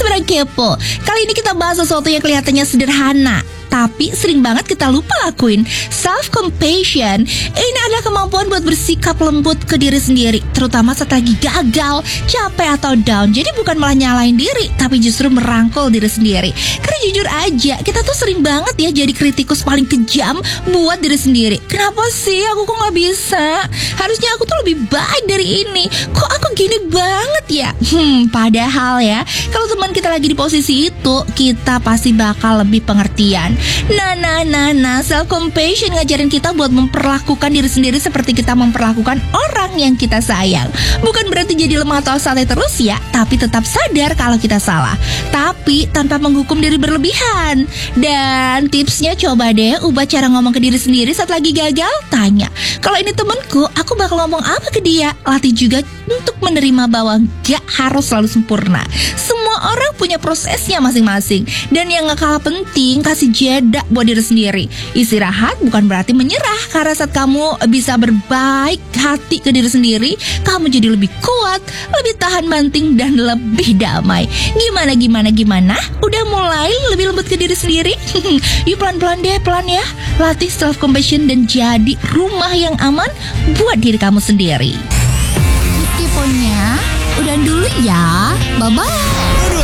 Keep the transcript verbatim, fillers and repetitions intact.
Sebenarnya kepo. Kali ini kita bahas sesuatu yang kelihatannya sederhana, tapi sering banget kita lupa lakuin. Self-compassion. Ini adalah kemampuan buat bersikap lembut ke diri sendiri, terutama saat lagi gagal, capek atau down. Jadi bukan malah nyalain diri, tapi justru merangkul diri sendiri. Karena jujur aja, kita tuh sering banget ya jadi kritikus paling kejam buat diri sendiri. Kenapa sih aku kok gak bisa? Harusnya aku tuh lebih baik dari ini. Kok aku gini banget ya? Hmm, padahal ya, kalau teman kita lagi di posisi itu, kita pasti bakal lebih pengertian. Nah, nah, nah, nah, self-compassion ngajarin kita buat memperlakukan diri sendiri seperti kita memperlakukan orang yang kita sayang. Bukan berarti jadi lemah atau santai terus ya, tapi tetap sadar kalau kita salah, tapi tanpa menghukum diri berlebihan. Dan tipsnya coba deh ubah cara ngomong ke diri sendiri saat lagi gagal. Tanya, kalau ini temenku, aku bakal ngomong apa ke dia? Latih juga untuk menerima bahwa gak harus selalu sempurna. Semua orang punya prosesnya masing-masing. Dan yang gak kalah penting, kasih jeda buat diri sendiri. Istirahat bukan berarti menyerah, karena saat kamu bisa berbaik hati ke diri sendiri, kamu jadi lebih kuat, lebih tahan banting, dan lebih damai. Gimana, gimana, gimana? Udah mulai lebih lembut ke diri sendiri? Yuk pelan-pelan deh, pelan ya. Latih self-compassion dan jadi rumah yang aman buat diri kamu sendiri. Tiponnya, udah dulu ya. Bye-bye.